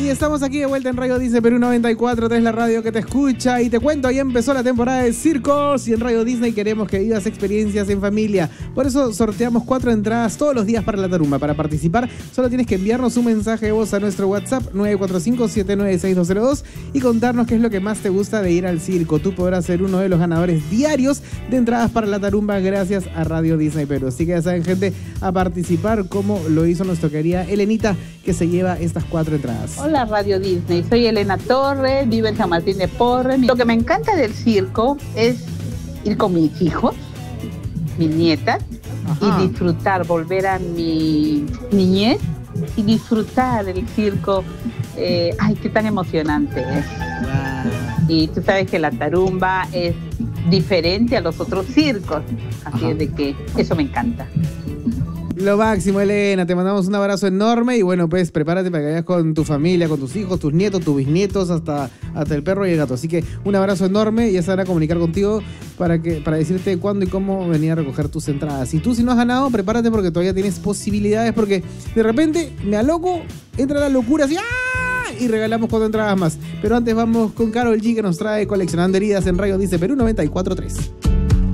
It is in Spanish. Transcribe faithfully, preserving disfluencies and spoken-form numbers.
estamos aquí de vuelta en Radio Disney Perú noventa y cuatro punto tres, la radio que te escucha. Y te cuento, ahí empezó la temporada de circos y en Radio Disney queremos que vivas experiencias en familia. Por eso sorteamos cuatro entradas todos los días para la tarumba. Para participar solo tienes que enviarnos un mensaje de voz a nuestro WhatsApp nueve cuatro cinco, siete nueve seis dos cero dos y contarnos qué es lo que más te gusta de ir al circo. Tú podrás ser uno de los ganadores diarios de entradas para la tarumba gracias a Radio Disney Perú. Así que ya saben, gente, a participar como lo hizo nuestra querida Elenita, que se lleva estas cuatro entradas. Hola Radio Disney, soy Elena Torres, vivo en San Martín de Porres. Lo que me encanta del circo es ir con mis hijos, mis nietas, Ajá. y disfrutar, volver a mi niñez y disfrutar el circo. Eh, ay, qué tan emocionante es. Wow. Y tú sabes que la tarumba es diferente a los otros circos, así Ajá. es de que eso me encanta. Lo máximo, Elena, te mandamos un abrazo enorme y bueno, pues prepárate para que vayas con tu familia, con tus hijos, tus nietos, tus bisnietos, hasta, hasta el perro y el gato. Así que un abrazo enorme y ya se van a comunicar contigo para, que, para decirte cuándo y cómo venir a recoger tus entradas. Y tú, si no has ganado, prepárate porque todavía tienes posibilidades, porque de repente me aloco, entra la locura así, ¡ah! Y regalamos cuatro entradas más. Pero antes vamos con Karol G, que nos trae Coleccionando Heridas en Radio Disney Perú noventa y cuatro punto tres.